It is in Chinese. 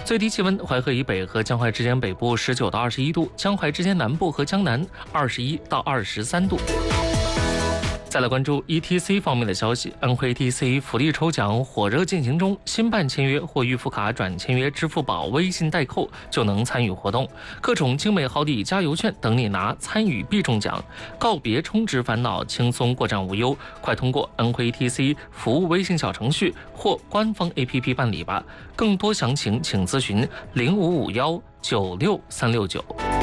最低气温，淮河以北和江淮之间北部19到21度，江淮之间南部和江南21到23度。再来关注 ETC 方面的消息，安徽 ETC 福利抽奖火热进行中，新办签约或预付卡转签约支付宝微信代扣就能参与活动，各种精美好礼加油券等你拿，参与必中奖，告别充值烦恼，轻松过账无忧，快通过安徽 ETC 服务微信小程序或官方 APP 办理吧，更多详情请咨询0551963669。